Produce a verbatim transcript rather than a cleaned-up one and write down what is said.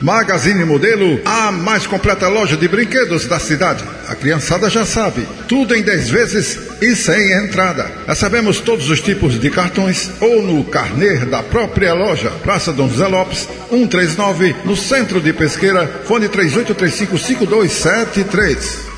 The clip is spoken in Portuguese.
Magazine Modelo, a mais completa loja de brinquedos da cidade. A criançada já sabe, tudo em dez vezes e sem entrada. Recebemos todos os tipos de cartões ou no carnê da própria loja. Praça Dom José Lopes, cento e trinta e nove, no centro de Pesqueira, fone três oito três cinco, cinco dois sete três.